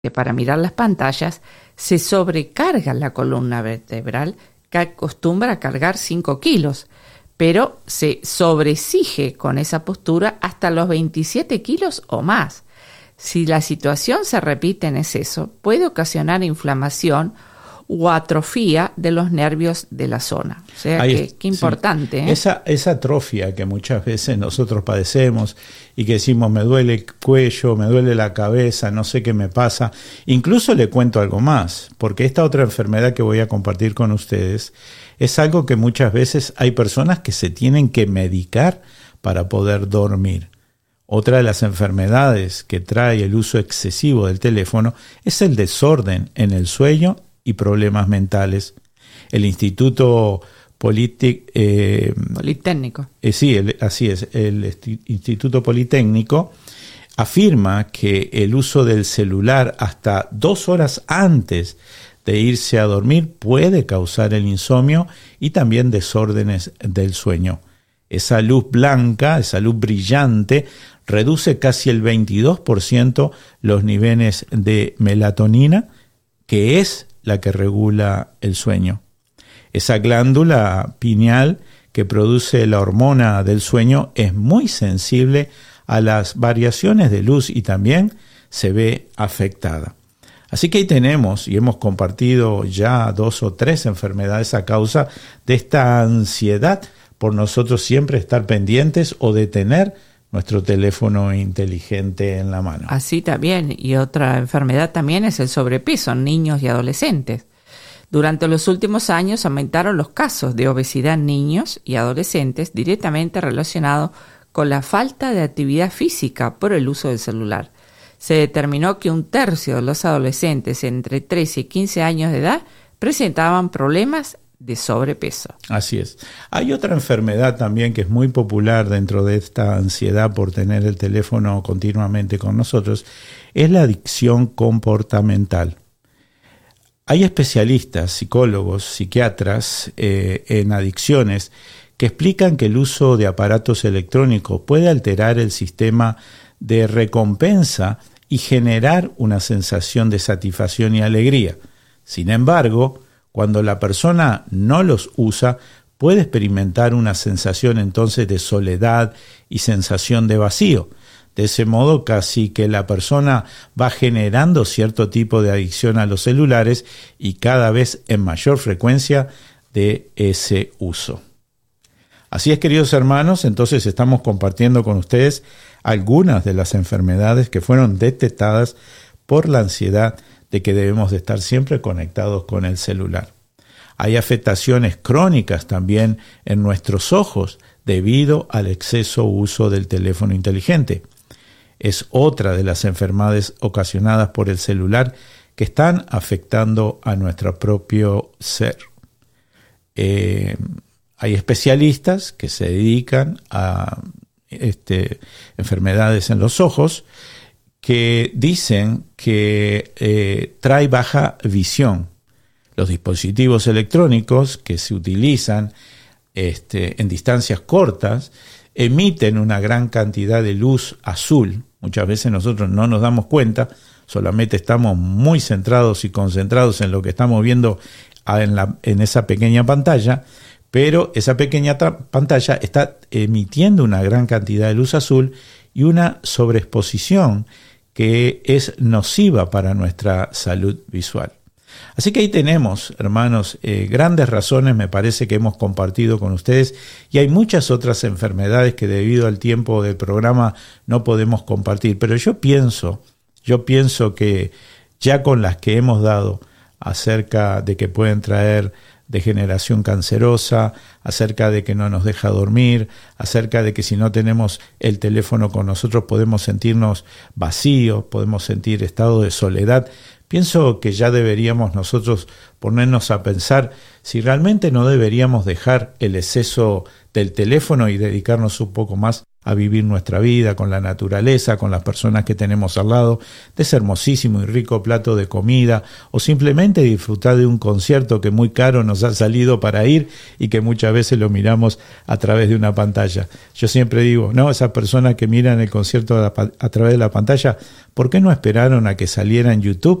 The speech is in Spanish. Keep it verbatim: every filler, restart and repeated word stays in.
que para mirar las pantallas se sobrecarga la columna vertebral, que acostumbra a cargar cinco kilos, pero se sobreexige con esa postura hasta los veintisiete kilos o más. Si la situación se repite en exceso, puede ocasionar inflamación o atrofia de los nervios de la zona. O sea, Ahí, que, que importante. Sí. ¿eh? Esa, esa atrofia que muchas veces nosotros padecemos y que decimos me duele el cuello, me duele la cabeza, no sé qué me pasa. Incluso le cuento algo más, porque esta otra enfermedad que voy a compartir con ustedes es algo que muchas veces hay personas que se tienen que medicar para poder dormir. Otra de las enfermedades que trae el uso excesivo del teléfono es el desorden en el sueño y problemas mentales. El Instituto Politi- eh, Politécnico. Eh, sí, el, así es. El esti- Instituto Politécnico afirma que el uso del celular hasta dos horas antes de irse a dormir puede causar el insomnio y también desórdenes del sueño. Esa luz blanca, esa luz brillante, reduce casi el veintidós por ciento los niveles de melatonina, que es la que regula el sueño. Esa glándula pineal que produce la hormona del sueño es muy sensible a las variaciones de luz y también se ve afectada. Así que ahí tenemos, y hemos compartido ya dos o tres enfermedades a causa de esta ansiedad por nosotros siempre estar pendientes o de tener nuestro teléfono inteligente en la mano. Así también, y otra enfermedad también es el sobrepeso en niños y adolescentes. Durante los últimos años aumentaron los casos de obesidad en niños y adolescentes directamente relacionados con la falta de actividad física por el uso del celular. Se determinó que un tercio de los adolescentes entre trece y quince años de edad presentaban problemas de sobrepeso. Así es. Hay otra enfermedad también que es muy popular dentro de esta ansiedad por tener el teléfono continuamente con nosotros, es la adicción comportamental. Hay especialistas, psicólogos, psiquiatras eh, en adicciones que explican que el uso de aparatos electrónicos puede alterar el sistema de recompensa y generar una sensación de satisfacción y alegría. Sin embargo, cuando la persona no los usa, puede experimentar una sensación entonces de soledad y sensación de vacío. De ese modo, casi que la persona va generando cierto tipo de adicción a los celulares y cada vez en mayor frecuencia de ese uso. Así es, queridos hermanos, entonces estamos compartiendo con ustedes algunas de las enfermedades que fueron detectadas por la ansiedad de que debemos de estar siempre conectados con el celular. Hay afectaciones crónicas también en nuestros ojos debido al exceso uso del teléfono inteligente. Es otra de las enfermedades ocasionadas por el celular que están afectando a nuestro propio ser. Eh, hay especialistas que se dedican a este, enfermedades en los ojos que dicen que eh, trae baja visión. Los dispositivos electrónicos que se utilizan este, en distancias cortas emiten una gran cantidad de luz azul. Muchas veces nosotros no nos damos cuenta, solamente estamos muy centrados y concentrados en lo que estamos viendo en, la, en esa pequeña pantalla, pero esa pequeña tra- pantalla está emitiendo una gran cantidad de luz azul y una sobreexposición que es nociva para nuestra salud visual. Así que ahí tenemos, hermanos, eh, grandes razones, me parece que hemos compartido con ustedes, y hay muchas otras enfermedades que debido al tiempo del programa no podemos compartir, pero yo pienso, yo pienso que ya con las que hemos dado acerca de que pueden traer degeneración cancerosa, acerca de que no nos deja dormir, acerca de que si no tenemos el teléfono con nosotros podemos sentirnos vacíos, podemos sentir estado de soledad. Pienso que ya deberíamos nosotros ponernos a pensar si realmente no deberíamos dejar el exceso del teléfono y dedicarnos un poco más a vivir nuestra vida con la naturaleza, con las personas que tenemos al lado, de ese hermosísimo y rico plato de comida, o simplemente disfrutar de un concierto que muy caro nos ha salido para ir y que muchas veces lo miramos a través de una pantalla. Yo siempre digo, no, esas personas que miran el concierto a, a través de la pantalla, ¿por qué no esperaron a que saliera en YouTube